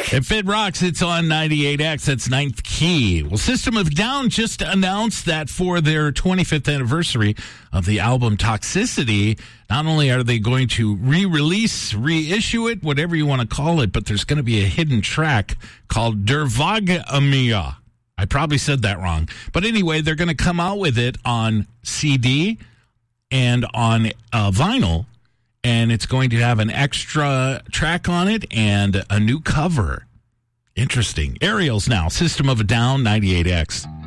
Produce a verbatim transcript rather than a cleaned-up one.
If it rocks, it's on ninety-eight X. That's Ninth Key. Well, System of a Down just announced that for their twenty-fifth anniversary of the album Toxicity, not only are they going to re-release, reissue it, whatever you want to call it, but there's going to be a hidden track called Dervagamia. I probably said that wrong. But anyway, they're going to come out with it on C D and on uh, vinyl. And it's going to have an extra track on it and a new cover. Interesting. Aerials now. System of a Down, ninety-eight X.